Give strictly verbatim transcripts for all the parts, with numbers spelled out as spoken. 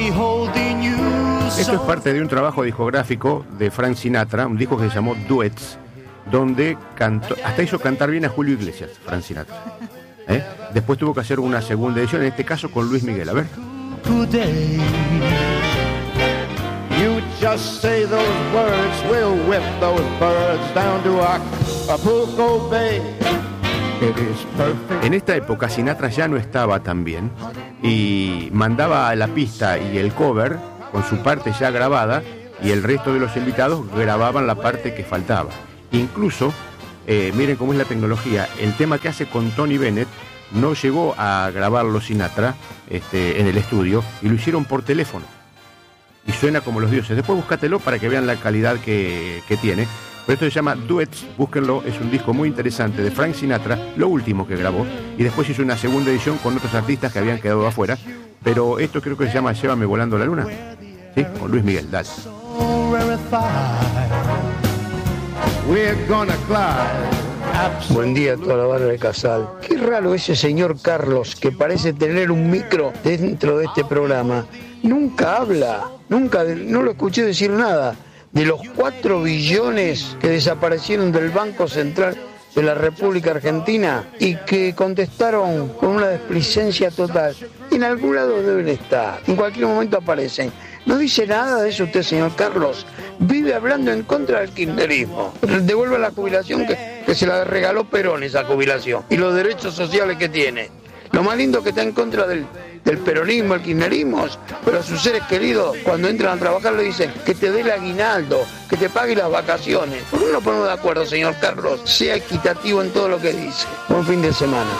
Esto es parte de un trabajo discográfico de Frank Sinatra, un disco que se llamó Duets, donde cantó, hasta hizo cantar bien a Julio Iglesias, Frank Sinatra. ¿Eh? Después tuvo que hacer una segunda edición, en este caso con Luis Miguel. A ver. You just say those words, we'll whip those birds down to Acapulco Bay. It is perfect. En esta época Sinatra ya no estaba tan bien y mandaba la pista y el cover con su parte ya grabada y el resto de los invitados grababan la parte que faltaba. Incluso, eh, miren cómo es la tecnología, el tema que hace con Tony Bennett no llegó a grabarlo Sinatra este, en el estudio y lo hicieron por teléfono. Y suena como los dioses. Después búscatelo para que vean la calidad que, que tiene. Pero esto se llama Duets, búsquenlo, es un disco muy interesante de Frank Sinatra, lo último que grabó. Y después hizo una segunda edición con otros artistas que habían quedado afuera. Pero esto creo que se llama Llévame volando a la luna. ¿Sí? Con Luis Miguel, dale. Buen día a toda la barra de Casal. Qué raro ese señor Carlos que parece tener un micro dentro de este programa. Nunca habla, nunca, no lo escuché decir nada de los cuatro billones que desaparecieron del Banco Central de la República Argentina y que contestaron con una desplicencia total. En algún lado deben estar, en cualquier momento aparecen. No dice nada de eso usted, señor Carlos. Vive hablando en contra del kirchnerismo. Devuelva la jubilación que, que se la regaló Perón, esa jubilación, y los derechos sociales que tiene. Lo más lindo que está en contra del, del peronismo, el kirchnerismo, pero a sus seres queridos, cuando entran a trabajar, le dicen que te dé el aguinaldo, que te pague las vacaciones. ¿Por qué no nos ponemos de acuerdo, señor Carlos? Sea equitativo en todo lo que dice. Buen fin de semana.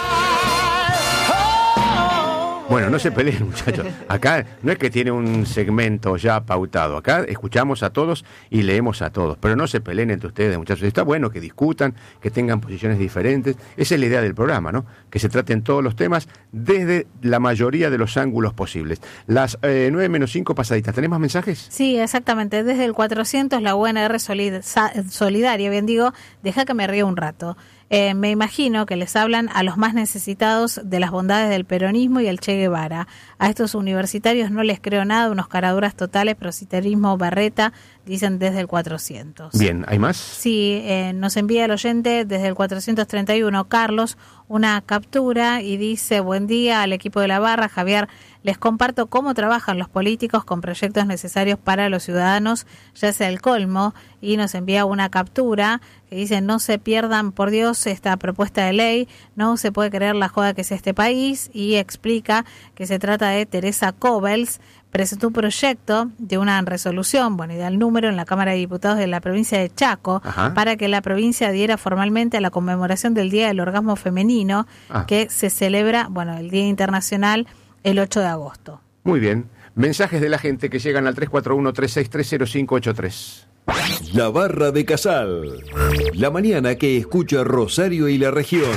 Bueno, no se peleen, muchachos. Acá no es que tiene un segmento ya pautado. Acá escuchamos a todos y leemos a todos. Pero no se peleen entre ustedes, muchachos. Está bueno que discutan, que tengan posiciones diferentes. Esa es la idea del programa, ¿no? Que se traten todos los temas desde la mayoría de los ángulos posibles. Las eh, nueve menos cinco pasaditas. ¿Tenés más mensajes? Sí, exactamente. Desde el cuatrocientos, la U N R solid- Solidaria, bien digo, deja que me río un rato. Eh, me imagino que les hablan a los más necesitados de las bondades del peronismo y el Che Guevara. A estos universitarios no les creo nada, unos caraduras totales, prositerismo, berreta, dicen desde el cuatrocientos. Bien, ¿hay más? Sí, eh, nos envía el oyente desde el cuatrocientos treinta y uno, Carlos, una captura y dice: buen día al equipo de la barra, Javier, les comparto cómo trabajan los políticos con proyectos necesarios para los ciudadanos, ya sea el colmo, y nos envía una captura que dice: no se pierdan, por Dios, esta propuesta de ley, no se puede creer la joda que es este país, y explica que se trata de Teresa Cobels, presentó un proyecto de una resolución, bueno, y da el número en la Cámara de Diputados de la provincia de Chaco, Ajá. para que la provincia adhiera formalmente a la conmemoración del Día del Orgasmo Femenino, ah. que se celebra, bueno, el Día Internacional, el ocho de agosto. Muy bien. Mensajes de la gente que llegan al tres cuatro uno, tres seis tres, cero cinco ocho tres. La barra de Casal. La mañana que escucha Rosario y la región.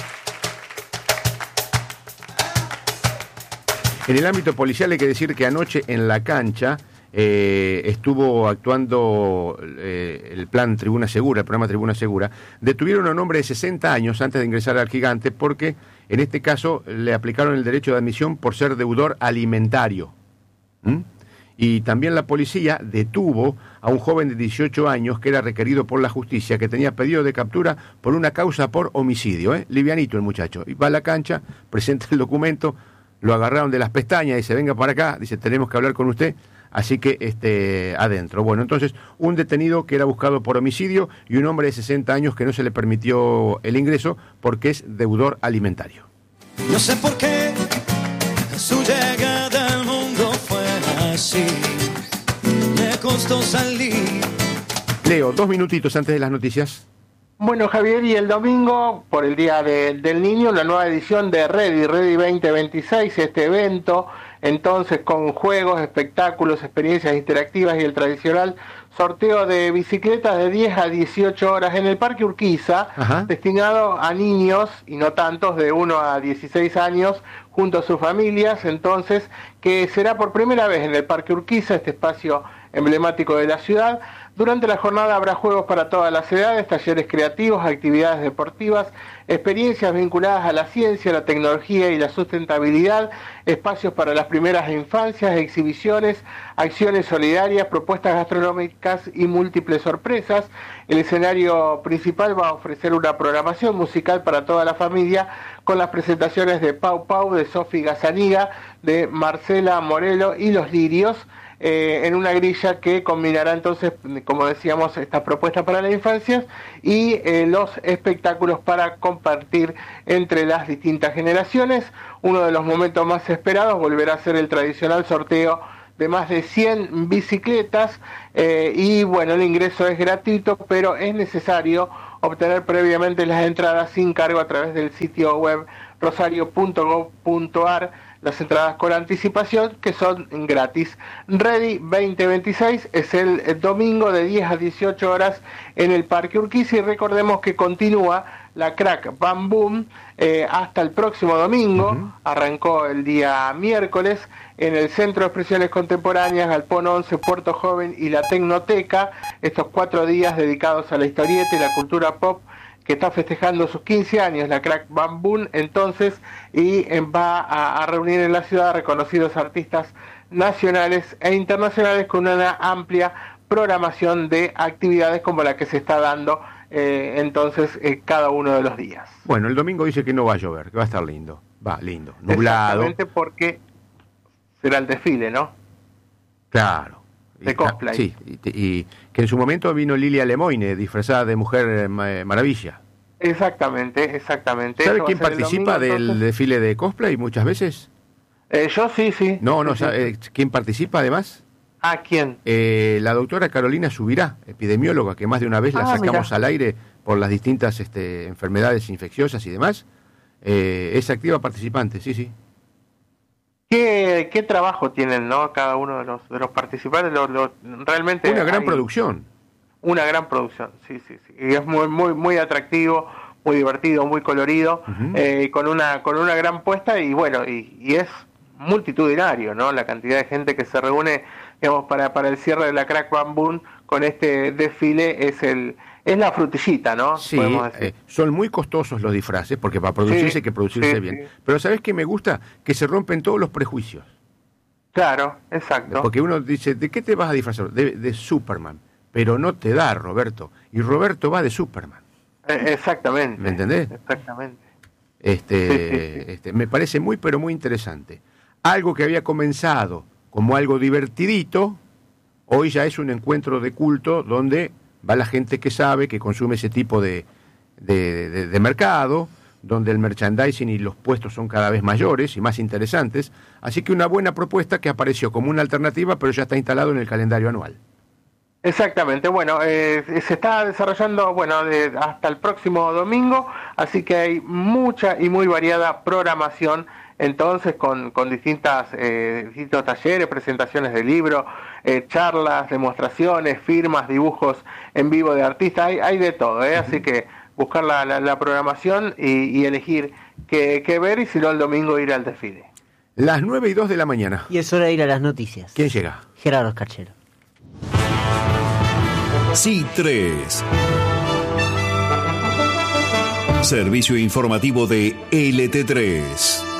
En el ámbito policial hay que decir que anoche en la cancha eh, estuvo actuando eh, el plan Tribuna Segura, el programa Tribuna Segura. Detuvieron a un hombre de sesenta años antes de ingresar al Gigante porque en este caso le aplicaron el derecho de admisión por ser deudor alimentario. ¿Mm? Y también la policía detuvo a un joven de dieciocho años que era requerido por la justicia, que tenía pedido de captura por una causa por homicidio. ¿eh? Livianito el muchacho. Y va a la cancha, presenta el documento, lo agarraron de las pestañas, dice: venga para acá, dice: tenemos que hablar con usted. Así que este adentro. Bueno, entonces, un detenido que era buscado por homicidio y un hombre de sesenta años que no se le permitió el ingreso porque es deudor alimentario. No sé por qué su llegada al mundo fue así. Me costó salir. Leo, dos minutitos antes de las noticias. Bueno, Javier, y el domingo, por el Día de, del Niño, la nueva edición de Ready, Ready veinte veintiséis, este evento, entonces con juegos, espectáculos, experiencias interactivas y el tradicional sorteo de bicicletas de diez a dieciocho horas en el Parque Urquiza, Ajá. destinado a niños, y no tantos, de uno a dieciséis años, junto a sus familias, entonces, que será por primera vez en el Parque Urquiza, este espacio emblemático de la ciudad. Durante la jornada habrá juegos para todas las edades, talleres creativos, actividades deportivas, experiencias vinculadas a la ciencia, la tecnología y la sustentabilidad, espacios para las primeras infancias, exhibiciones, acciones solidarias, propuestas gastronómicas y múltiples sorpresas. El escenario principal va a ofrecer una programación musical para toda la familia, con las presentaciones de Pau Pau, de Sofi Gazaniga, de Marcela Morelo y Los Lirios, Eh, en una grilla que combinará entonces, como decíamos, estas propuestas para la infancia y eh, los espectáculos para compartir entre las distintas generaciones. Uno de los momentos más esperados volverá a ser el tradicional sorteo de más de cien bicicletas, eh, y bueno, el ingreso es gratuito, pero es necesario obtener previamente las entradas sin cargo a través del sitio web rosario punto gob punto ar, las entradas con anticipación, que son gratis. Ready veinte veintiséis es el, el domingo de diez a dieciocho horas en el Parque Urquiza, y recordemos que continúa la Crack Bam Boom eh, hasta el próximo domingo. Uh-huh. Arrancó el día miércoles en el Centro de Expresiones Contemporáneas, Galpón once, Puerto Joven y la Tecnoteca, estos cuatro días dedicados a la historieta y la cultura pop, que está festejando sus quince años, la Crack Bam Boom, entonces, y va a, a reunir en la ciudad a reconocidos artistas nacionales e internacionales con una amplia programación de actividades como la que se está dando eh, entonces eh, cada uno de los días. Bueno, el domingo dice que no va a llover, que va a estar lindo, va, lindo, nublado. Exactamente, porque será el desfile, ¿no? Claro. De y, cosplay. Sí, y, y que en su momento vino Lilia Lemoine, disfrazada de Mujer eh, Maravilla. Exactamente, exactamente. ¿Sabe Eso quién va a ser el participa domingo, del entonces? desfile de cosplay muchas veces? Eh, yo sí, sí. No, no, Sí, ¿sabe, sí. eh, ¿quién participa además? ¿A quién? Eh, la doctora Carolina Subirá, epidemióloga, que más de una vez la Ah, sacamos mirá. al aire por las distintas este, enfermedades infecciosas y demás. Eh, es activa participante, sí, sí. ¿Qué, qué trabajo tienen, no? Cada uno de los de los participantes. Lo, lo- realmente Una gran hay producción. Una gran producción, sí, sí, sí. Y es muy, muy, muy atractivo, muy divertido, muy colorido, Ujú. eh, con una, con una gran puesta, y bueno, y, y es multitudinario, ¿no? La cantidad de gente que se reúne, digamos, para, para el cierre de la Crack Bam Boom con este desfile es el, es la frutillita, ¿no? Sí, Podemos decir. eh, son muy costosos los disfraces, porque para producirse Sí, hay que producirse sí, bien. sí. Pero ¿sabés qué me gusta? Que se rompen todos los prejuicios. Claro, exacto. Porque uno dice, ¿de qué te vas a disfrazar? De, de Superman. Pero no te da, Roberto. Y Roberto va de Superman. Eh, exactamente. ¿Me entendés? Exactamente. Este, Sí, sí, sí. este, me parece muy, pero muy interesante. Algo que había comenzado como algo divertidito, hoy ya es un encuentro de culto donde va la gente que sabe, que consume ese tipo de, de, de, de mercado, donde el merchandising y los puestos son cada vez mayores y más interesantes. Así que una buena propuesta que apareció como una alternativa, pero ya está instalado en el calendario anual. Exactamente, bueno, eh, se está desarrollando, bueno, de, hasta el próximo domingo, así que hay mucha y muy variada programación, entonces, con, con distintas, eh, distintos talleres, presentaciones de libros, eh, charlas, demostraciones, firmas, dibujos en vivo de artistas, hay, hay de todo, ¿eh? Así que buscar la, la, la programación y, y elegir qué, qué ver, y si no, el domingo ir al desfile. Las nueve y dos de la mañana. Y es hora de ir a las noticias. ¿Quién llega? Gerardo Escarchero. Sí tres. Servicio informativo de L T tres.